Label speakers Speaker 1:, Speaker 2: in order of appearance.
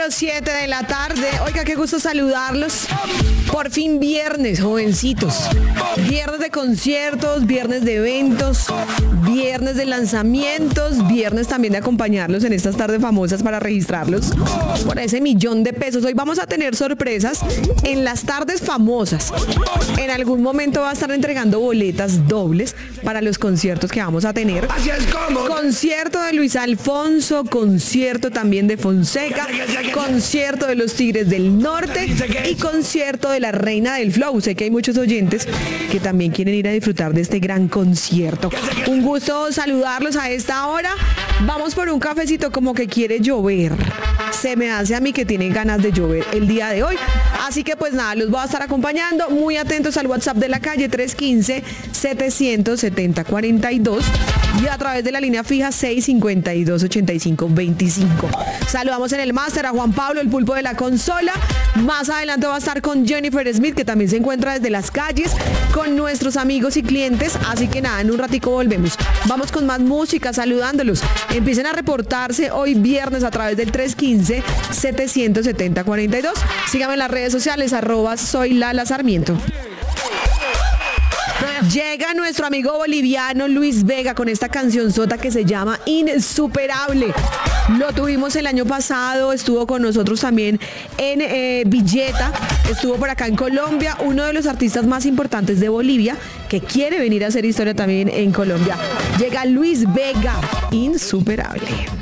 Speaker 1: 7 de la tarde. Oiga, qué gusto saludarlos. Por fin viernes, jovencitos. Viernes de conciertos, viernes de eventos, viernes de lanzamientos, viernes también de acompañarlos en estas tardes famosas para registrarlos por ese $1.000.000. Hoy vamos a tener sorpresas en las tardes famosas. En algún momento va a estar entregando boletas dobles para los conciertos que vamos a tener. Concierto de Luis Alfonso, concierto también de Fonseca, concierto de los Tigres del Norte y concierto de la Reina del Flow. Sé que hay muchos oyentes que también quieren ir a disfrutar de este gran concierto. Un gusto saludarlos a esta hora. Vamos por un cafecito, como que quiere llover. Se me hace a mí que tienen ganas de llover el día de hoy. Así que pues nada, los voy a estar acompañando. Muy atentos al WhatsApp de la calle 315-770-42 y a través de la línea fija 652-8525. Saludamos en el máster a Juan Pablo, el pulpo de la consola. Más adelante va a estar con Jennifer Smith, que también se encuentra desde las calles con nuestros amigos y clientes. Así que nada, en un ratico volvemos. Vamos con más música, saludándolos. Empiecen a reportarse hoy viernes a través del 315-770-42. Síganme en las redes sociales, @soylalasarmiento. Llega nuestro amigo boliviano Luis Vega con esta canción sota que se llama Insuperable. Lo tuvimos el año pasado, estuvo con nosotros también en Villeta, estuvo por acá en Colombia, uno de los artistas más importantes de Bolivia que quiere venir a hacer historia también en Colombia. Llega Luis Vega, Insuperable.